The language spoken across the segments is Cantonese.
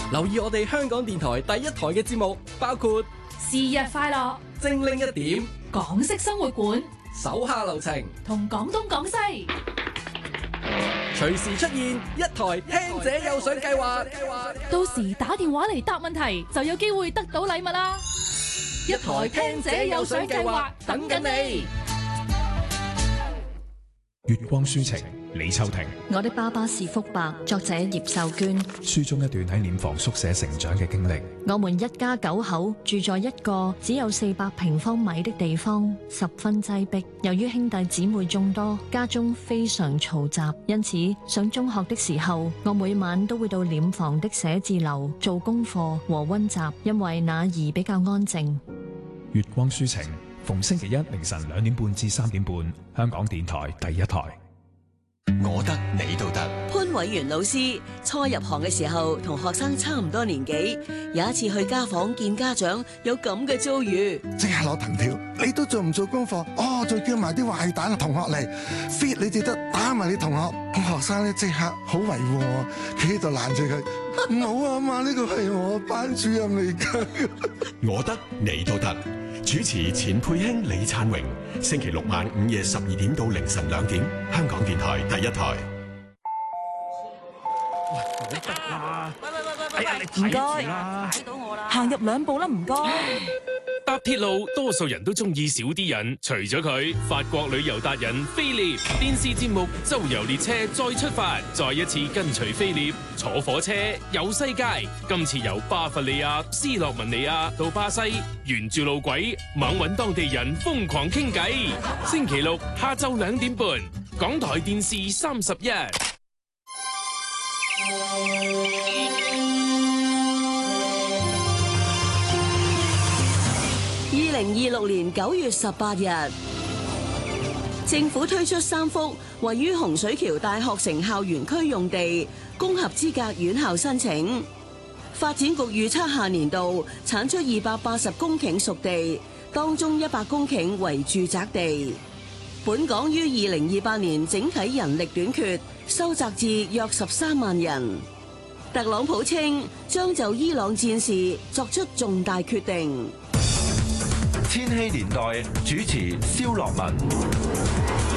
留意我哋香港電台第一台嘅節目，包括是日快樂、 精靈一點、 港式生活館、 手下留情， 同廣東廣西。 隨時出現一台聽者有獎計劃， 到時打電話嚟答問題就有機會得到禮物啦！ 一台聽者有獎計劃等緊你。 月光書情，李秋婷。 我的爸爸是福伯，作者葉秀娟。 書中一段喺殮房宿舍成長嘅經歷。 我們一家9口住在一個只有400平方米的地方，十分擠迫。由於兄弟姊妹眾多，家中非常嘈雜，因此上中學的時候，我每晚都會到殮房的寫字樓做功課和溫習，因為那兒比較安靜。 月光書情，逢星期一凌晨2點半至3點半，香港電台第一台。 我得你都得。 潘偉源老師初入行嘅時候，同學生差唔多年紀，有一次去家訪見家長，有咁嘅遭遇。 即刻攞藤條，你都做唔做功課？哦，再叫埋啲壞蛋同學嚟 fit 你至得，打埋你同學。學生咧即刻好維護我，企喺度攔住佢，唔好啊嘛，呢個係我班主任嚟㗎。 我得你都得。主持錢佩卿、李燦榮，星期六晚午夜12點到凌晨2點，香港電台第一台。 唔該，行入2步啦，唔該。 搭鐵路，多數人都中意少啲人，除咗佢，法國旅遊達人菲臘電視節目《周遊列車》再出發，再一次跟隨菲臘坐火車遊世界。今次由巴伐利亞、斯洛文尼亞到巴西，沿住路軌猛搵當地人瘋狂傾偈。星期六下晝2點半，港台電視31。 2026年9月18日，政府推出3幅位於洪水橋大學城校園區用地供合資格院校申請。發展局預測下年度產出280公頃熟地，當中100公頃為住宅地。本港於2028年整體人力短缺收窄至約13萬人。特朗普稱將就伊朗戰事作出重大決定。 千禧年代主持蕭樂文。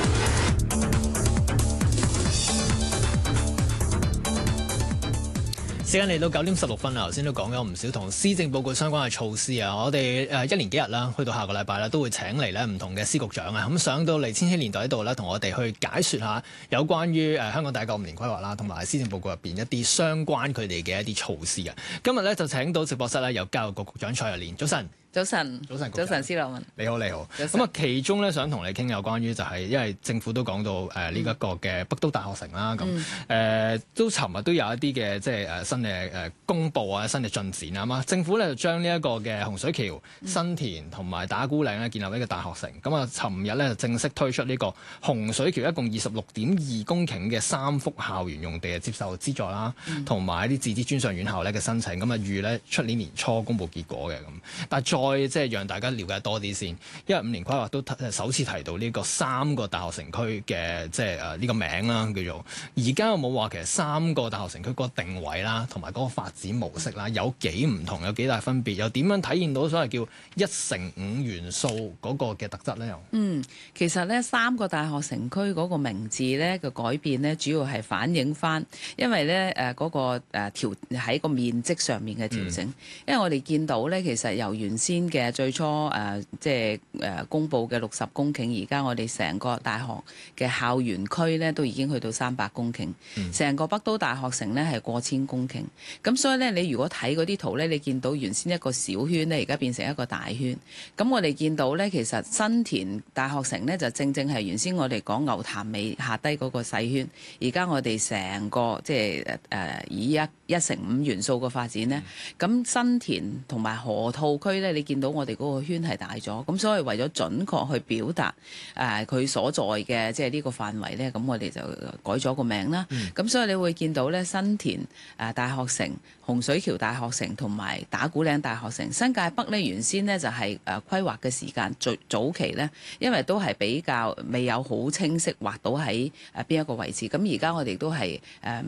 時間嚟到9點16分啦，頭先都講咗唔少同施政報告相關嘅措施啊！我哋一連幾日啦，去到下個禮拜啦，都會請嚟咧唔同嘅司局長啊，咁上到嚟千禧年代呢度咧，同我哋去解説下有關於香港第一個5年規劃啦，同埋施政報告入邊一啲相關佢哋嘅一啲措施嘅。今日咧就請到直播室咧有教育局局長蔡若蓮，早晨。 早晨，早晨，施樂文， 你好，你好。咁啊，其中咧想同你傾有關於就係，因為政府都講到呢一個嘅北都大學城啦，咁都尋日都有一啲嘅即係新嘅公佈啊，新嘅進展啊嘛。政府咧就將呢一個嘅洪水橋、新田同埋打鼓嶺咧建立呢個大學城。咁啊，尋日咧就正式推出呢個洪水橋一共26.2公頃嘅3幅校園用地接受資助啦，同埋一啲自資專上院校咧嘅申請。咁啊預咧出年年初公佈結果嘅咁，但係再即係讓大家了解多啲先，因為5年規劃都首次提到呢個3個大學城區嘅即係呢個名啦，叫做而家有冇話其實3個大學城區嗰個定位啦，同埋嗰個發展模式啦，有幾唔同，有幾大分別，又點樣體現到所謂叫1乘5元素嗰個嘅特質咧？又其實咧3個大學城區嗰個名字咧嘅改變咧，主要係反映翻，因為咧嗰個喺個面積上面嘅調整，因為我哋見到咧其實由原先嘅最初公佈嘅60公頃，而家我哋成個大學嘅校園區咧都已經去到300公頃，成個北都大學城咧係過千公頃。咁所以咧，你如果睇嗰啲圖咧，你見到原先一個小圈咧，而家變成一個大圈。咁我哋見到咧，其實新田大學城咧就正正係原先我哋講牛潭尾下低嗰個細圈，而家我哋成個即係以1乘5元素嘅發展咧，咁新田同埋河套區咧，你見到我哋嗰個圈係大咗，咁所以為咗準確去表達佢所在嘅即係呢個範圍咧，咁我哋就改咗個名啦。咁所以你會見到咧，新田大學城、洪水橋大學城同埋打鼓嶺大學城。新界北咧原先咧就係規劃嘅時間最早期咧，因為都係比較未有好清晰劃到喺邊一個位置。咁而家我哋都係